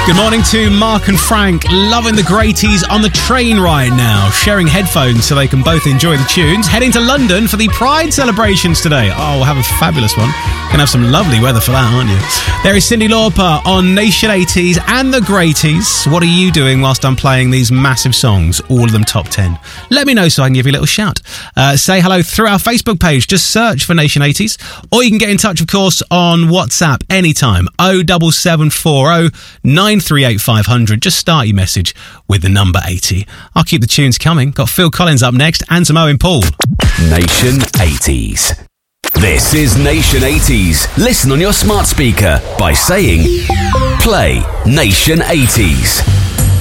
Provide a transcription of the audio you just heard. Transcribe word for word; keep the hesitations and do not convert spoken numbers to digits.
Good morning to Mark and Frank, loving the Greaties on the train right now, sharing headphones so they can both enjoy the tunes. Heading to London for the Pride celebrations today. Oh, we'll have a fabulous one. Gonna have some lovely weather for that, aren't you? There is Cyndi Lauper on Nation eighties and the Greaties. What are you doing whilst I'm playing these massive songs, all of them top ten? Let me know so I can give you a little shout. Uh, say hello through our Facebook page. Just search for Nation eighties. Or you can get in touch, of course, on WhatsApp anytime. oh seven seven four oh nine three eight five hundred. Just start your message with the number eighty. I'll keep the tunes coming. Got Phil Collins up next and some Owen Paul. Nation eighties. This is Nation eighties. Listen on your smart speaker by saying play Nation eighties.